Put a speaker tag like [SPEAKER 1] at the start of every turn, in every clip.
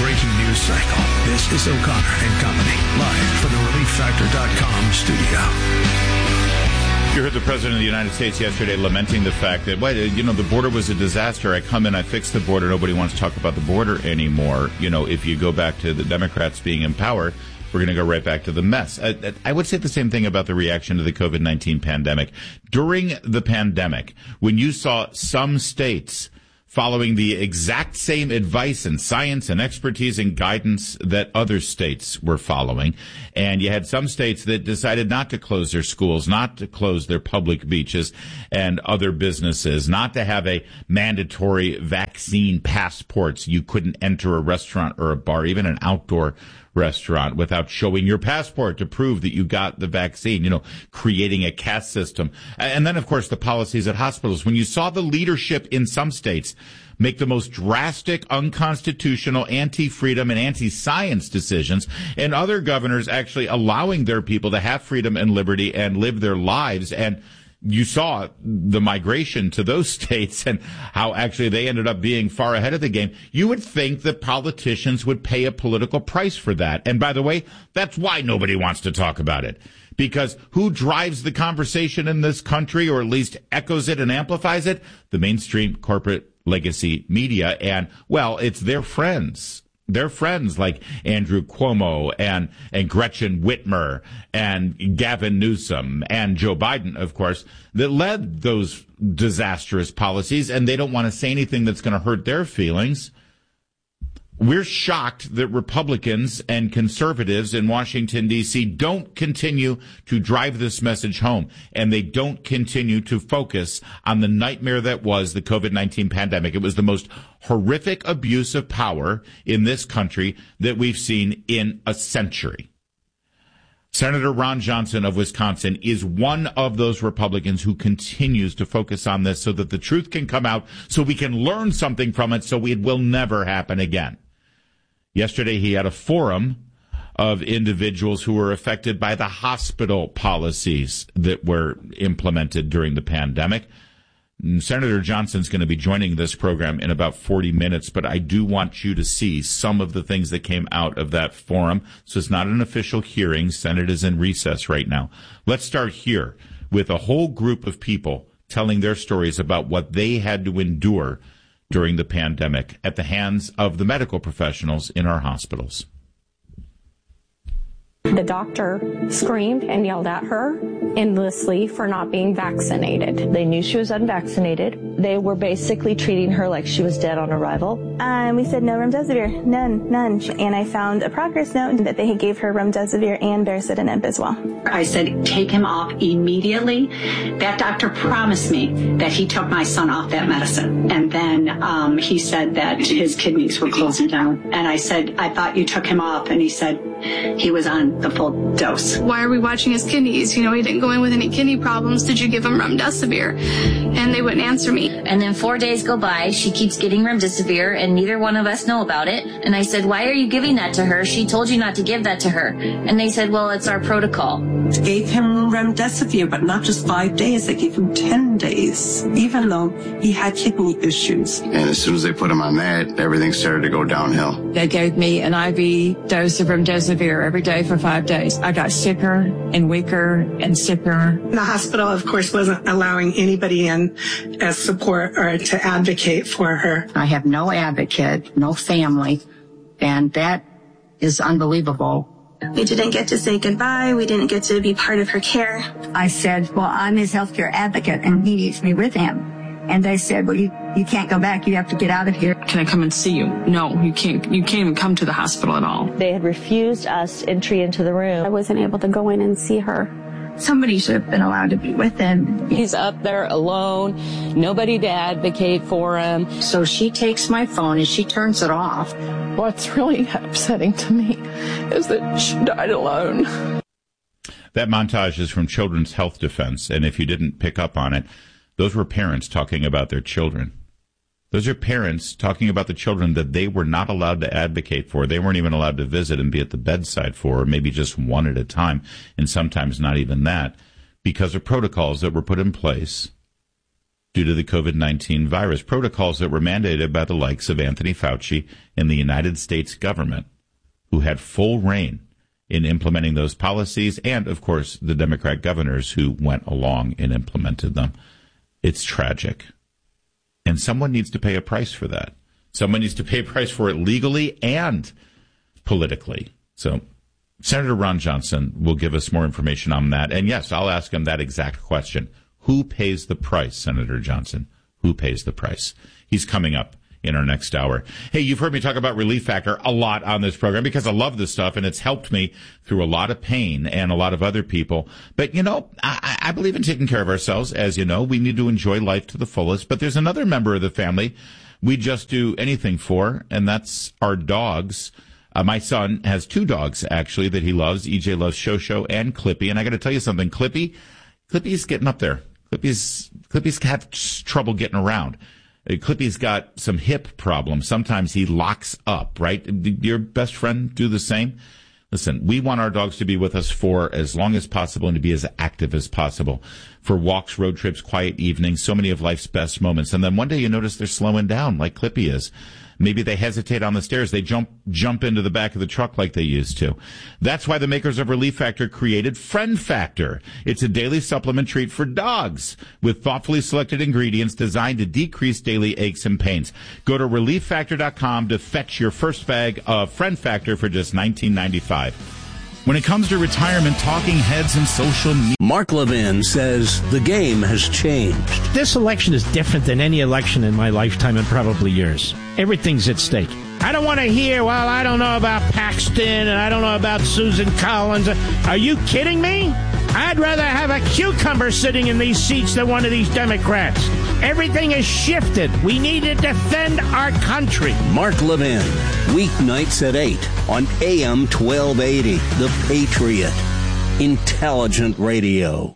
[SPEAKER 1] breaking news cycle. This is O'Connor and Company, live from the ReliefFactor.com studio.
[SPEAKER 2] You heard the President of the United States yesterday lamenting the fact that, the border was a disaster. I come in, I fix the border. Nobody wants to talk about the border anymore. If you go back to the Democrats being in power, we're going to go right back to the mess. I would say the same thing about the reaction to the COVID-19 pandemic. During the pandemic, when you saw some states following the exact same advice and science and expertise and guidance that other states were following, and you had some states that decided not to close their schools, not to close their public beaches and other businesses, not to have a mandatory vaccine passports. You couldn't enter a restaurant or a bar, even an outdoor restaurant, without showing your passport to prove that you got the vaccine, creating a caste system. And then, of course, the policies at hospitals. When you saw the leadership in some states make the most drastic, unconstitutional, anti-freedom and anti-science decisions, and other governors actually allowing their people to have freedom and liberty and live their lives, and you saw the migration to those states and how actually they ended up being far ahead of the game. You would think that politicians would pay a political price for that. And by the way, that's why nobody wants to talk about it. Because who drives the conversation in this country, or at least echoes it and amplifies it? The mainstream corporate legacy media. And, well, it's their friends. Their friends like Andrew Cuomo and Gretchen Whitmer and Gavin Newsom and Joe Biden, of course, that led those disastrous policies, and they don't want to say anything that's going to hurt their feelings. We're shocked that Republicans and conservatives in Washington, D.C. don't continue to drive this message home, and they don't continue to focus on the nightmare that was the COVID-19 pandemic. It was the most horrific abuse of power in this country that we've seen in a century. Senator Ron Johnson of Wisconsin is one of those Republicans who continues to focus on this so that the truth can come out, so we can learn something from it, so it will never happen again. Yesterday, he had a forum of individuals who were affected by the hospital policies that were implemented during the pandemic. Senator Johnson's going to be joining this program in about 40 minutes, but I do want you to see some of the things that came out of that forum. So it's not an official hearing. Senate is in recess right now. Let's start here with a whole group of people telling their stories about what they had to endure during the pandemic at the hands of the medical professionals in our hospitals.
[SPEAKER 3] The doctor screamed and yelled at her endlessly for not being vaccinated.
[SPEAKER 4] They knew she was unvaccinated. They were basically treating her like she was dead on arrival.
[SPEAKER 5] We said no remdesivir, none. And I found a progress note that they gave her remdesivir and baricitinib as well.
[SPEAKER 6] I said, take him off immediately. That doctor promised me that he took my son off that medicine. And then he said that his kidneys were closing down. And I said, I thought you took him off. And he said he was on the full dose.
[SPEAKER 7] Why are we watching his kidneys? He didn't go in with any kidney problems. Did you give him remdesivir? And they wouldn't answer me.
[SPEAKER 8] And then 4 days go by. She keeps getting remdesivir, and neither one of us know about it. And I said, why are you giving that to her? She told you not to give that to her. And they said, well, it's our protocol.
[SPEAKER 9] Gave him remdesivir, but not just 5 days. They gave him 10 days, even though he had kidney issues.
[SPEAKER 10] And as soon as they put him on that, everything started to go downhill.
[SPEAKER 11] They gave me an IV dose of remdesivir every day for 5 days. I got sicker and weaker and sicker.
[SPEAKER 12] The hospital, of course, wasn't allowing anybody in as support or to advocate for her.
[SPEAKER 13] I have no advocate, no family, and that is unbelievable.
[SPEAKER 5] We didn't get to say goodbye. We didn't get to be part of her care.
[SPEAKER 14] I said, well, I'm his healthcare advocate, and he needs me with him. And they said, well, you can't go back. You have to get out of here.
[SPEAKER 11] Can I come and see you? No, you can't. You can't even come to the hospital at all.
[SPEAKER 4] They had refused us entry into the room.
[SPEAKER 3] I wasn't able to go in and see her.
[SPEAKER 14] Somebody should have been allowed to be with him.
[SPEAKER 15] He's up there alone, nobody to advocate for him.
[SPEAKER 13] So she takes my phone and she turns it off.
[SPEAKER 15] What's really upsetting to me is that she died alone.
[SPEAKER 2] That montage is from Children's Health Defense, and if you didn't pick up on it, those were parents talking about their children. Those are parents talking about the children that they were not allowed to advocate for. They weren't even allowed to visit and be at the bedside for, or maybe just one at a time, and sometimes not even that, because of protocols that were put in place due to the COVID-19 virus, protocols that were mandated by the likes of Anthony Fauci and the United States government, who had full reign in implementing those policies, and, of course, the Democrat governors who went along and implemented them. It's tragic. And someone needs to pay a price for that. Someone needs to pay a price for it legally and politically. So Senator Ron Johnson will give us more information on that. And, yes, I'll ask him that exact question. Who pays the price, Senator Johnson? Who pays the price? He's coming up in our next hour. Hey, you've heard me talk about Relief Factor a lot on this program because I love this stuff, and it's helped me through a lot of pain and a lot of other people. But, you know, I believe in taking care of ourselves. As you know, we need to enjoy life to the fullest. But there's another member of the family we just do anything for, and that's our dogs. My son has 2 dogs, actually, that he loves. EJ loves Shosho and Clippy. And I got to tell you something, Clippy's getting up there. Clippy's had trouble getting around. Clippy's got some hip problems. Sometimes he locks up, right? Did your best friend do the same? Listen, we want our dogs to be with us for as long as possible and to be as active as possible. For walks, road trips, quiet evenings, so many of life's best moments. And then one day you notice they're slowing down like Clippy is. Maybe they hesitate on the stairs. They jump into the back of the truck like they used to. That's why the makers of Relief Factor created Friend Factor. It's a daily supplement treat for dogs with thoughtfully selected ingredients designed to decrease daily aches and pains. Go to ReliefFactor.com to fetch your first bag of Friend Factor for just $19.95. When it comes to retirement, talking heads and social media.
[SPEAKER 16] Mark Levin says the game has changed.
[SPEAKER 17] This election is different than any election in my lifetime and probably yours. Everything's at stake. I don't want to hear, well, I don't know about Paxton and I don't know about Susan Collins. Are you kidding me? I'd rather have a cucumber sitting in these seats than one of these Democrats. Everything has shifted. We need to defend our country.
[SPEAKER 16] Mark Levin, weeknights at 8 on AM 1280, The Patriot. Intelligent radio.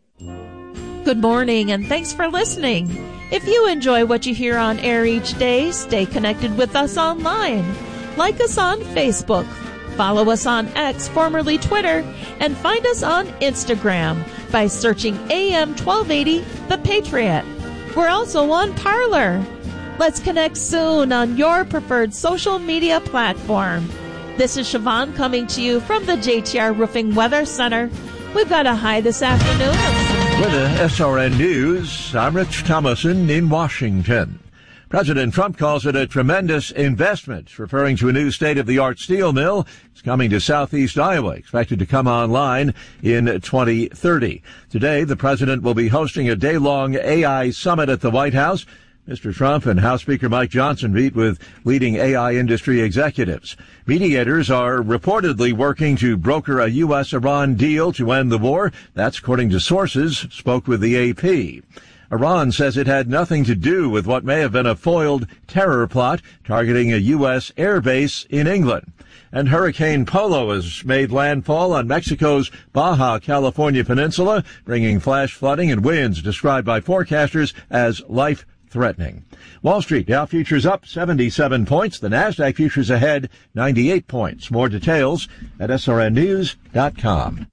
[SPEAKER 18] Good morning, and thanks for listening. If you enjoy what you hear on air each day, stay connected with us online. Like us on Facebook. Follow us on X, formerly Twitter, and find us on Instagram by searching AM 1280 The Patriot. We're also on Parler. Let's connect soon on your preferred social media platform. This is Siobhan coming to you from the JTR Roofing Weather Center. We've got a high this afternoon.
[SPEAKER 19] With the SRN News, I'm Rich Thomason in Washington. President Trump calls it a tremendous investment, referring to a new state-of-the-art steel mill. It's coming to southeast Iowa, expected to come online in 2030. Today, the president will be hosting a day-long AI summit at the White House. Mr. Trump and House Speaker Mike Johnson meet with leading AI industry executives. Mediators are reportedly working to broker a U.S.-Iran deal to end the war. That's according to sources spoke with the AP. Iran says it had nothing to do with what may have been a foiled terror plot targeting a U.S. airbase in England. And Hurricane Polo has made landfall on Mexico's Baja California peninsula, bringing flash flooding and winds described by forecasters as life-threatening. Wall Street Dow futures up 77 points. The Nasdaq futures ahead 98 points. More details at srnnews.com.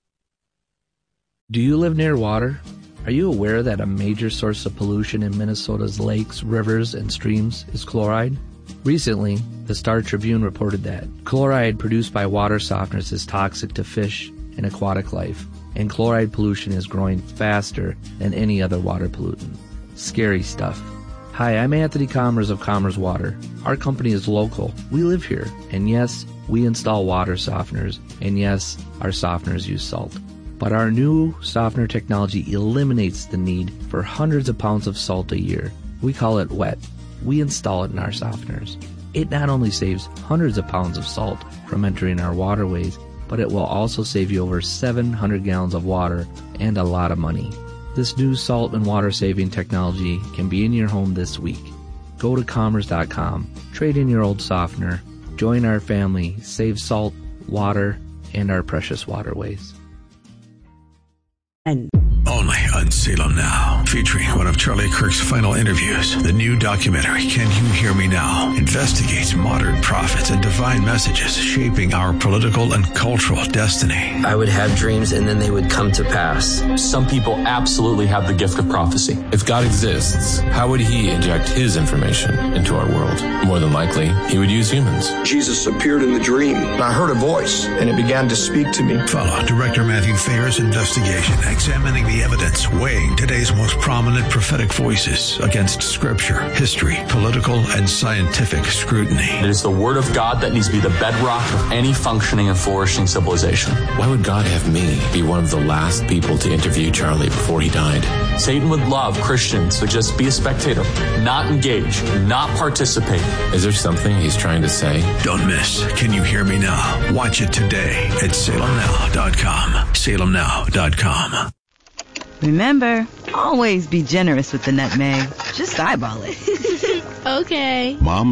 [SPEAKER 20] Do you live near water? Are you aware that a major source of pollution in Minnesota's lakes, rivers, and streams is chloride? Recently, the Star Tribune reported that chloride produced by water softeners is toxic to fish and aquatic life, and chloride pollution is growing faster than any other water pollutant. Scary stuff. Hi, I'm Anthony Commerce of Commerce Water. Our company is local. We live here. And yes, we install water softeners. And yes, our softeners use salt. But our new softener technology eliminates the need for hundreds of pounds of salt a year. We call it WET. We install it in our softeners. It not only saves hundreds of pounds of salt from entering our waterways, but it will also save you over 700 gallons of water and a lot of money. This new salt and water saving technology can be in your home this week. Go to commerce.com, trade in your old softener, join our family, save salt, water, and our precious waterways.
[SPEAKER 1] Only on on Salem Now, featuring one of Charlie Kirk's final interviews. The new documentary, Can You Hear Me Now?, investigates modern prophets and divine messages shaping our political and cultural destiny.
[SPEAKER 21] I would have dreams and then they would come to pass.
[SPEAKER 22] Some people absolutely have the gift of prophecy. If God exists, how would he inject his information into our world? More than likely, he would use humans.
[SPEAKER 23] Jesus appeared in the dream, and I heard a voice, and it began to speak to me.
[SPEAKER 1] Follow Director Matthew Thayer's investigation, examining the evidence, weighing today's most prominent prophetic voices against scripture, history, political, and scientific scrutiny.
[SPEAKER 22] It is the word of God that needs to be the bedrock of any functioning and flourishing civilization.
[SPEAKER 24] Why would God have me be one of the last people to interview Charlie before he died?
[SPEAKER 22] Satan would love Christians to just be a spectator, not engage, not participate.
[SPEAKER 24] Is there something he's trying to say?
[SPEAKER 1] Don't miss Can You Hear Me Now? Watch it today at salemnow.com. salemnow.com.
[SPEAKER 25] Remember, always be generous with the nutmeg. Just eyeball it.
[SPEAKER 26] Okay.
[SPEAKER 10] Mom